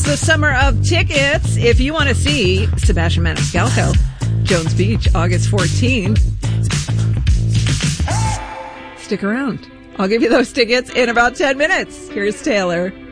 the summer of tickets. If you want to see Sebastian Maniscalco, Jones Beach, August 14th, stick around. I'll give you those tickets in about 10 minutes. Here's Taylor.